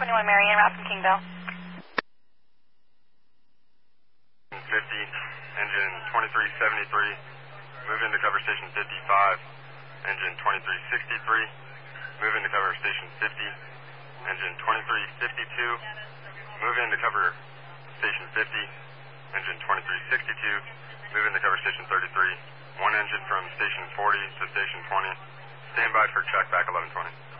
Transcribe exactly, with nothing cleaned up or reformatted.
twenty-one Marion, route from Kingville. fifty, engine twenty-three seventy-three, move into cover station fifty-five, engine twenty-three sixty-three, move into cover station fifty, engine twenty-three fifty-two, move into cover station fifty, engine twenty-three sixty-two, move into cover station thirty-three, one engine from station forty to station twenty, stand by for check back eleven twenty.